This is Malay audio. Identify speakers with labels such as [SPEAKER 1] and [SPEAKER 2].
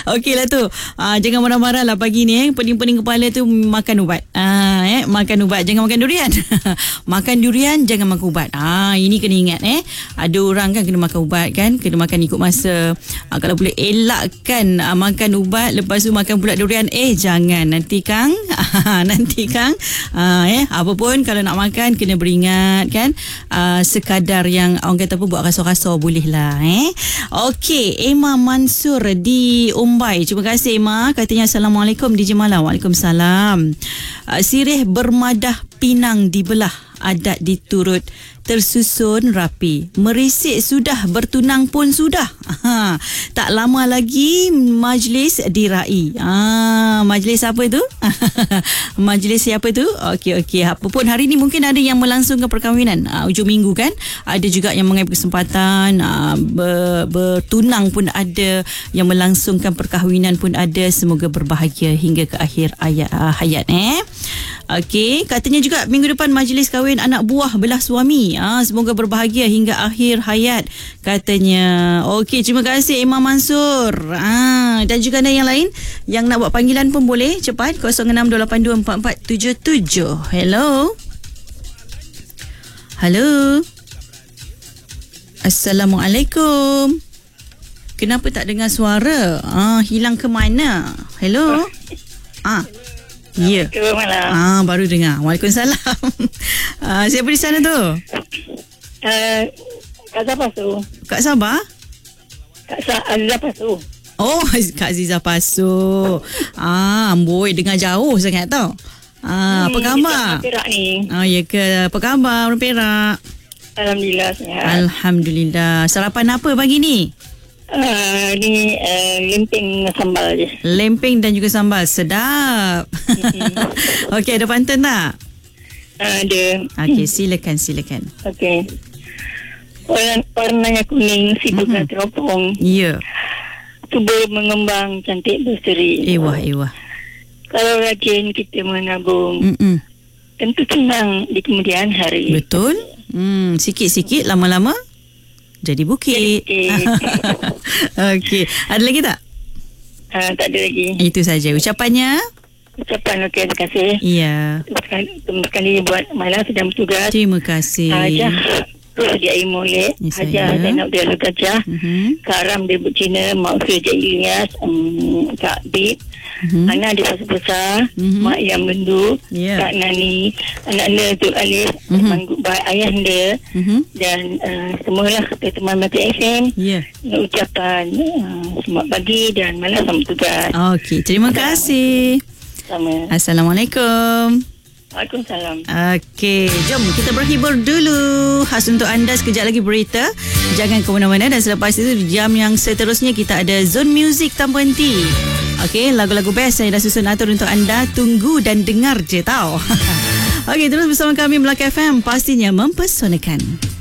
[SPEAKER 1] Okeylah tu. Jangan marah-marah lah pagi ni. Pening-pening kepala tu makan ubat. Makan ubat. Jangan makan durian. Makan durian, jangan makan ubat. Ini kena ingat. Ada orang kan kena makan ubat kan. Kena makan ikut masa. Kalau boleh elakkan makan ubat, lepas tu makan pula durian. Jangan. Nanti Kang. Apa pun kalau nak makan, kena beringat kan. Sekadar yang orang kata apa, buat rasau-rasau boleh lah. Okey, Emma Mansur di Umbai. Terima kasih Emma. Katanya Assalamualaikum DJ Malam. Waalaikumsalam. Sirih bermadah pinang dibelah, adat diturut tersusun rapi, merisik sudah, bertunang pun sudah. Tak lama lagi majlis dirai. Majlis apa tu? Majlis siapa tu? Okey. Apa pun hari ni mungkin ada yang melangsungkan perkahwinan ujung minggu kan. Ada juga yang mengambil kesempatan bertunang pun ada, yang melangsungkan perkahwinan pun ada. Semoga berbahagia hingga ke akhir hayat. Okey, katanya juga minggu depan majlis kahwin anak buah belah suami. Semoga berbahagia hingga akhir hayat katanya. Okey, terima kasih Imam Mansur. Dan juga ada yang lain yang nak buat panggilan pun boleh. Cepat 06282447. Hello. Assalamualaikum. Kenapa tak dengar suara? Hilang ke mana? Hello. Ya. Baru dengar. Waalaikumsalam. Siapa di sana tu?
[SPEAKER 2] Kak Sabah tu.
[SPEAKER 1] Kak Sabah?
[SPEAKER 2] Kak Azizah Pasu.
[SPEAKER 1] Oh, Kak Azizah Pasu. Amboi, dengar jauh sangat tau. Apa khabar?
[SPEAKER 2] Perak ni.
[SPEAKER 1] Ya ke? Apa khabar orang Perak?
[SPEAKER 2] Alhamdulillah sihat.
[SPEAKER 1] Alhamdulillah. Sarapan apa pagi ni?
[SPEAKER 2] Ni lempeng sambal je.
[SPEAKER 1] Lempeng dan juga sambal. Sedap. Okey, ada pantun tak?
[SPEAKER 2] Ada.
[SPEAKER 1] Okey, silakan.
[SPEAKER 2] Okey. Warnanya kuning, si bunga teropong.
[SPEAKER 1] Ya.
[SPEAKER 2] Tubuh mengembang, cantik berseri.
[SPEAKER 1] Ewah.
[SPEAKER 2] Kalau rajin kita menabung, tentu senang di kemudian hari.
[SPEAKER 1] Betul. Sikit-sikit, lama-lama jadi bukit. Okey. Ada lagi tak?
[SPEAKER 2] Tak ada lagi.
[SPEAKER 1] Itu saja ucapannya.
[SPEAKER 2] Ucapan okey, terima kasih.
[SPEAKER 1] Ya.
[SPEAKER 2] Terima kasih buat malam sedang bertugas.
[SPEAKER 1] Terima kasih.
[SPEAKER 2] Sediai Molek, Hajar Zainab Dia Gajah, Kak Ram dia Cina, Mak Usul Jai Ilyas, Kak Bib, Ana dia besar, Mak Yang Bendu, Kak Nani, anak dia Zul Alif, ayah dia, dan semualah teman Mati FM. Ucapan selamat pagi dan malam selamat tugas.
[SPEAKER 1] Okey, terima kasih.
[SPEAKER 2] Sama.
[SPEAKER 1] Assalamualaikum.
[SPEAKER 2] Waalaikumsalam.
[SPEAKER 1] Okey, jom kita berhibur dulu. Khas untuk anda, sekejap lagi berita. Jangan ke mana-mana, dan selepas itu jam yang seterusnya kita ada Zone Music tanpa henti. Okey, lagu-lagu best saya dah susun atur untuk anda. Tunggu dan dengar je tau. Okey, terus bersama kami Melaka FM, pastinya mempesonakan.